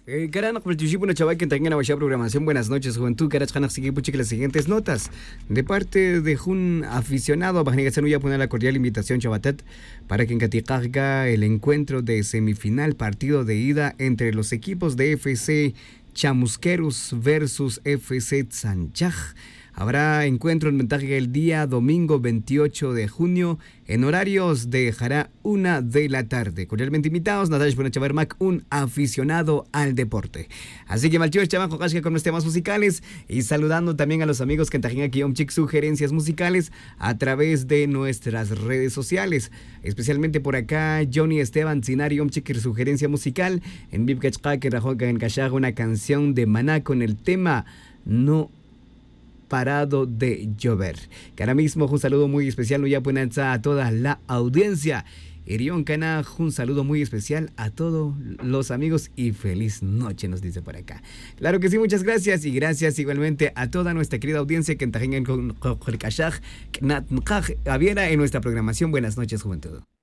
Carana, participo en chaval que tengan la programación. Buenas noches, juventud. Carachana, sigue puche las siguientes notas. De parte de un aficionado, a voy a poner la cordial invitación, chavatet, para que en Caticaga el encuentro de semifinal, partido de ida entre los equipos de FC Chamusqueros versus FC Tzanchaj. Habrá encuentro en ventaja el día domingo 28 de junio en horarios de Jará 1 de la tarde. Cordialmente invitados, Natalia Bonachavermac, un aficionado al deporte. Así que Malchivas Chamaco Kashka con los temas musicales y saludando también a los amigos que trajen aquí Omchik sugerencias musicales a través de nuestras redes sociales. Especialmente por acá, Johnny Esteban Zinari Omchik sugerencia musical en Vipkachka que rajoca en Kashag una canción de Maná con el tema No parado de llover. Que ahora mismo un saludo muy especial ya a toda la audiencia. Irión Cana, un saludo muy especial a todos los amigos y feliz noche, nos dice por acá. Claro que sí, muchas gracias y gracias igualmente a toda nuestra querida audiencia que en Kashag, que aviera en nuestra programación. Buenas noches, juventud.